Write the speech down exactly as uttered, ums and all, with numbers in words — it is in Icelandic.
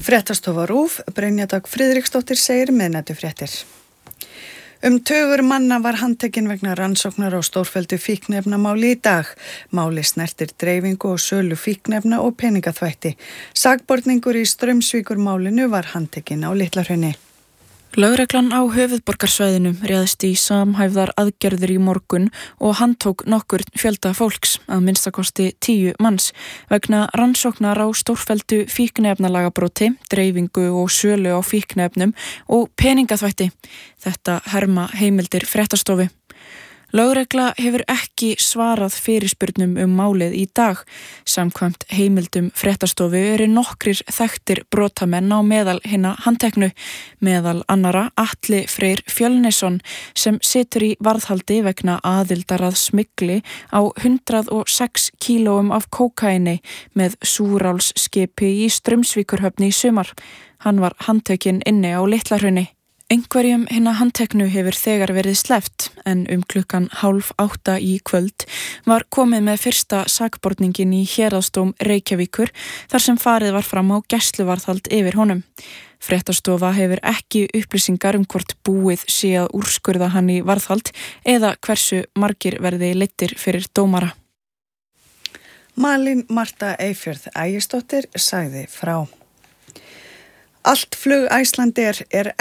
Fréttastofa RÚV, Brynja Dögg Friðriksdóttir segir miðnætufréttir. Um tugur manna var handtekinn vegna rannsóknar á stórfelldu fíkniefnamáli í dag. Máli snertir dreifingu og sölu fíkniefna og peningaþvætti. Sakborningur í Straumsvíkurmálinu var handtekinn á Litlahrauni. Lögreglan á höfuðborgarsvæðinu réðst í samhæfðar aðgerðir í morgun og handtók nokkur fjölda fólks, að minnstakosti tíu manns, vegna rannsóknar á stórfelldu fíkniefnalagabroti, dreifingu og sölu á fíkniefnum og peningaþvætti. Þetta herma heimildir fréttastofu. Lögregla hefur ekki svarað fyrirspurnum um málið í dag. Samkvæmt heimildum fréttastofu eru nokkrir þekktir brotamenn á meðal hinna handteknu, meðal annara Atli Freyr Fjölnisson sem situr í varðhaldi vegna aðildar að smygli á hundrað og sex kílóum af kókaíni með súrálsskipi í Straumsvíkurhöfn í sumar. Hann var handtekinn inni á Litlahrauni. Einhverjum hinna handteknu hefur þegar verið sleppt en um klukkan hálf átta í kvöld var komið með fyrsta sakborningin í Héraðsdóm Reykjavíkur þar sem farið var fram á gæsluvarðhald yfir honum. Fréttastofa hefur ekki upplýsingar um hvort búið sé að úrskurða hann í varðhald eða hversu margir verði leiddir fyrir dómara. Malín Marta Eyfjörð Ægisdóttir sagði frá. Allt flug Icelandair er